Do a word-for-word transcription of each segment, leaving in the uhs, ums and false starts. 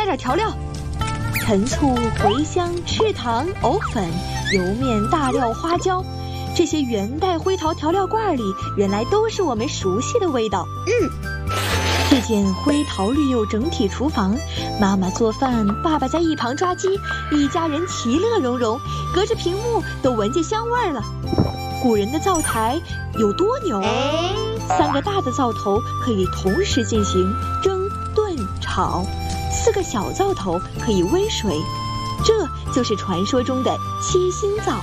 加点调料。陈醋、茴香、赤糖、藕粉、油面、大料、花椒，这些元代灰陶调料罐里原来都是我们熟悉的味道。 嗯， 这间灰陶绿釉整体厨房，妈妈做饭，爸爸在一旁抓鸡，一家人其乐融融，隔着屏幕都闻见香味了。古人的灶台有多牛？三个大的灶头可以同时进行蒸、炖、炒，四个小灶头可以煨水，这就是传说中的七星灶。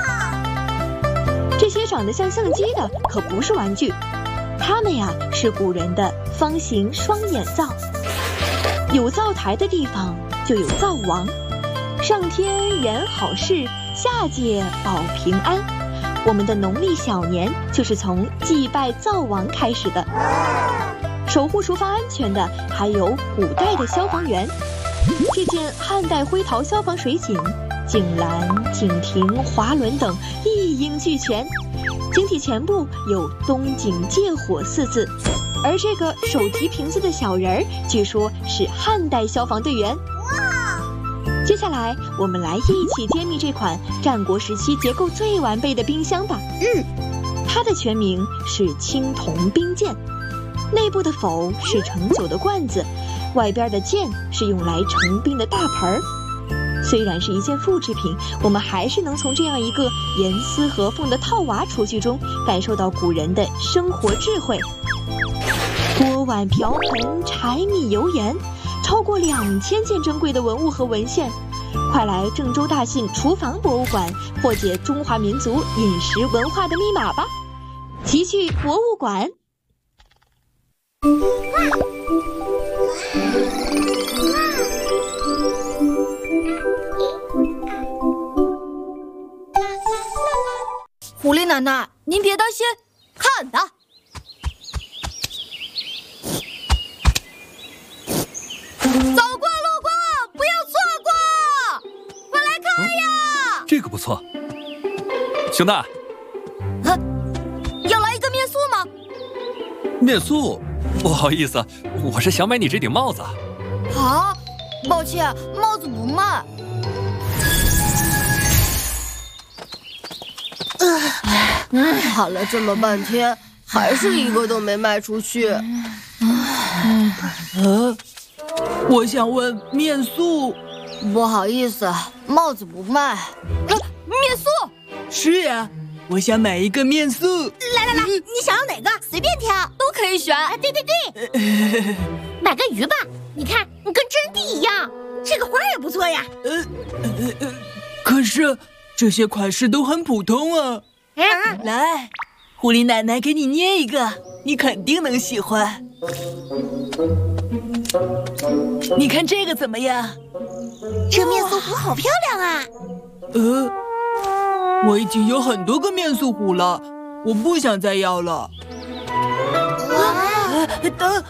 这些长得像相机的可不是玩具，它们呀是古人的方形双眼灶。有灶台的地方就有灶王，上天言好事，下界保平安。我们的农历小年就是从祭拜灶王开始的。守护厨房安全的还有古代的消防员。这件汉代灰陶消防水井，井栏、井亭、滑轮等一应俱全。井体前部有东井借火四字，而这个手提瓶子的小人儿，据说是汉代消防队员。接下来我们来一起揭秘这款战国时期结构最完备的冰箱吧。 嗯， 它的全名是青铜冰鉴，内部的否是盛酒的罐子，外边的鉴是用来盛冰的大盆儿。虽然是一件复制品，我们还是能从这样一个严丝合缝的套娃厨具中感受到古人的生活智慧。锅碗瓢盆、柴米油盐，超过两千件珍贵的文物和文献。快来郑州大信厨房博物馆破解中华民族饮食文化的密码吧！奇趣博物馆。 狐狸奶奶，您别担心，看呐！走过路过不要错过，快来看呀！ 哦，这个不错，熊大。 啊，要来一个面素吗？ 面素？不好意思，我是想买你这顶帽子。 啊，抱歉，帽子不卖。 唉，喊了这么半天，还是一个都没卖出去。 呃，我想问面素。 不好意思，帽子不卖。啊，面素？ 是呀，我想买一个面素。 来来来，你想要哪个？随便挑， 都可以选。 啊，对对对，买个鱼吧，你看，跟真币一样。这个花也不错呀。 呃呃呃，可是这些款式都很普通啊。 啊， 来，狐狸奶奶给你捏一个，你肯定能喜欢。你看这个怎么样？ 这面素壶好漂亮啊！ 呃，我已经有很多个面素壶了，我不想再要了。 啊， 等，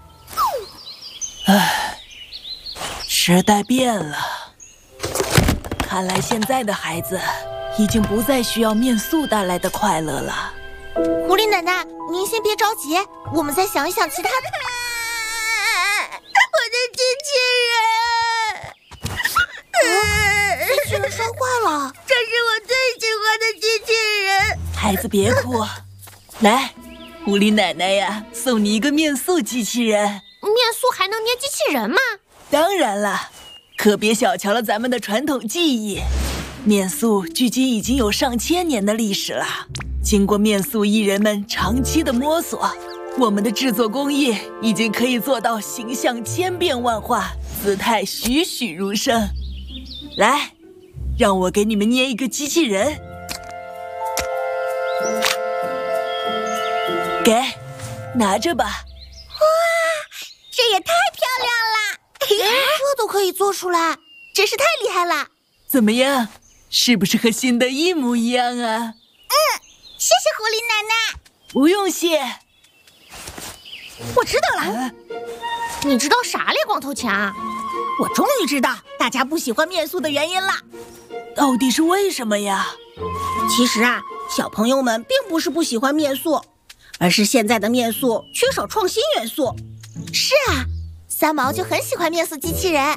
唉，时代变了，看来现在的孩子已经不再需要面素带来的快乐了。 狐狸奶奶，您先别着急，我们再想一想其他的。我的机器人，机器人摔坏了，这是我最喜欢的机器人。 孩子别哭，来，狐狸奶奶呀，送你一个面素机器人。 面素还能捏机器人吗？ 当然了，可别小瞧了咱们的传统技艺。面素距今已经有上千年的历史了，经过面素艺人们长期的摸索，我们的制作工艺已经可以做到形象千变万化，姿态栩栩如生。来，让我给你们捏一个机器人。给，拿着吧。 哇，这也太漂亮了！这都可以做出来，真是太厉害了。 怎么样？是不是和新的一模一样啊？ 嗯，谢谢狐狸奶奶。 不用谢。 我知道了。啊，你知道啥嘞，光头强？我终于知道大家不喜欢面素的原因了。 到底是为什么呀？ 其实啊，小朋友们并不是不喜欢面素，而是现在的面素缺少创新元素。是啊，三毛就很喜欢面素机器人，